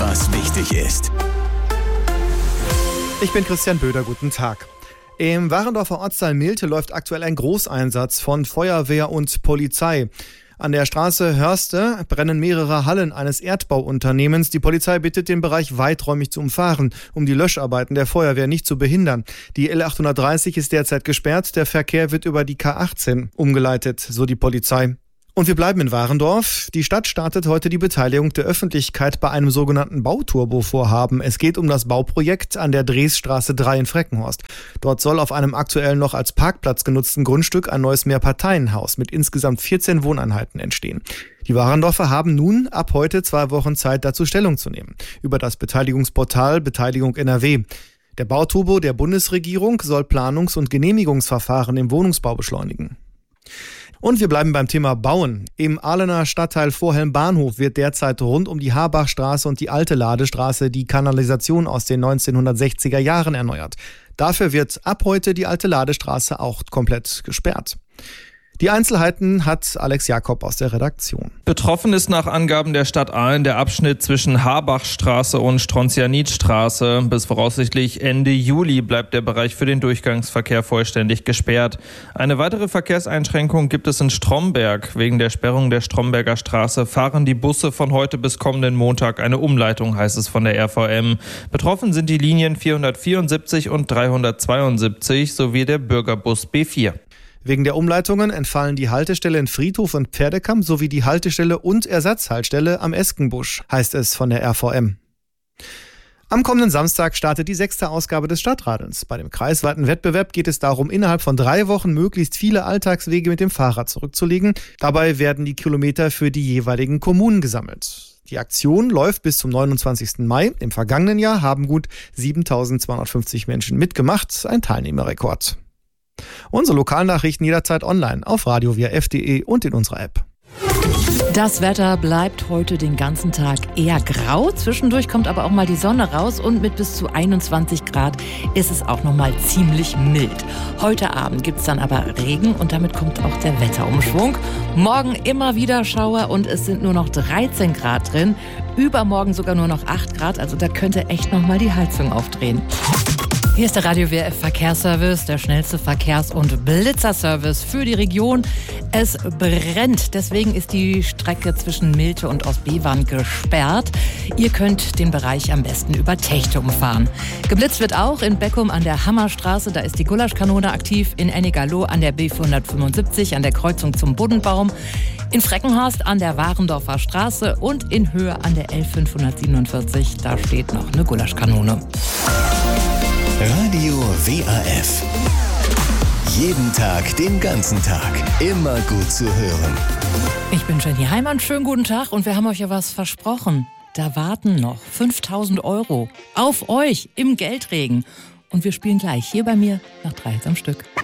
was wichtig ist. Ich bin Christian Böder, guten Tag. Im Warendorfer Ortsteil Milthe läuft aktuell ein Großeinsatz von Feuerwehr und Polizei. An der Straße Hörste brennen mehrere Hallen eines Erdbauunternehmens. Die Polizei bittet, den Bereich weiträumig zu umfahren, um die Löscharbeiten der Feuerwehr nicht zu behindern. Die L830 ist derzeit gesperrt, der Verkehr wird über die K18 umgeleitet, so die Polizei. Und wir bleiben in Warendorf. Die Stadt startet heute die Beteiligung der Öffentlichkeit bei einem sogenannten Bauturbo-Vorhaben. Es geht um das Bauprojekt an der Dresstraße 3 in Freckenhorst. Dort soll auf einem aktuell noch als Parkplatz genutzten Grundstück ein neues Mehrparteienhaus mit insgesamt 14 Wohneinheiten entstehen. Die Warendorfer haben nun ab heute 2 Wochen Zeit, dazu Stellung zu nehmen. Über das Beteiligungsportal Beteiligung NRW. Der Bauturbo der Bundesregierung soll Planungs- und Genehmigungsverfahren im Wohnungsbau beschleunigen. Und wir bleiben beim Thema Bauen. Im Ahlener Stadtteil Vorhelm-Bahnhof wird derzeit rund um die Habachstraße und die alte Ladestraße die Kanalisation aus den 1960er Jahren erneuert. Dafür wird ab heute die alte Ladestraße auch komplett gesperrt. Die Einzelheiten hat Alex Jakob aus der Redaktion. Betroffen ist nach Angaben der Stadt Aalen der Abschnitt zwischen Habachstraße und Strontianitstraße. Bis voraussichtlich Ende Juli bleibt der Bereich für den Durchgangsverkehr vollständig gesperrt. Eine weitere Verkehrseinschränkung gibt es in Stromberg. Wegen der Sperrung der Stromberger Straße fahren die Busse von heute bis kommenden Montag eine Umleitung, heißt es von der RVM. Betroffen sind die Linien 474 und 372 sowie der Bürgerbus B4. Wegen der Umleitungen entfallen die Haltestelle in Friedhof und Pferdekamp sowie die Haltestelle und Ersatzhaltestelle am Eskenbusch, heißt es von der RVM. Am kommenden Samstag startet die 6. Ausgabe des Stadtradelns. Bei dem kreisweiten Wettbewerb geht es darum, innerhalb von 3 Wochen möglichst viele Alltagswege mit dem Fahrrad zurückzulegen. Dabei werden die Kilometer für die jeweiligen Kommunen gesammelt. Die Aktion läuft bis zum 29. Mai. Im vergangenen Jahr haben gut 7.250 Menschen mitgemacht, ein Teilnehmerrekord. Unsere Lokalnachrichten jederzeit online auf radio.wrf.de und in unserer App. Das Wetter bleibt heute den ganzen Tag eher grau. Zwischendurch kommt aber auch mal die Sonne raus und mit bis zu 21 Grad ist es auch noch mal ziemlich mild. Heute Abend gibt es dann aber Regen und damit kommt auch der Wetterumschwung. Morgen immer wieder Schauer und es sind nur noch 13 Grad drin. Übermorgen sogar nur noch 8 Grad, also da könnte echt noch mal die Heizung aufdrehen. Hier ist der Radio WRF Verkehrsservice, der schnellste Verkehrs- und Blitzerservice für die Region. Es brennt, deswegen ist die Strecke zwischen Milthe und Ostbevern gesperrt. Ihr könnt den Bereich am besten über Techtum fahren. Geblitzt wird auch in Beckum an der Hammerstraße, da ist die Gulaschkanone aktiv, in Ennigerloh an der B475 an der Kreuzung zum Buddenbaum, in Freckenhorst an der Warendorfer Straße und in Höhe an der L547, da steht noch eine Gulaschkanone. Radio WRF. Jeden Tag, den ganzen Tag. Immer gut zu hören. Ich bin Jenny Heimann, schönen guten Tag und wir haben euch ja was versprochen. Da warten noch 5.000 € auf euch im Geldregen. Und wir spielen gleich hier bei mir nach 3 am Stück.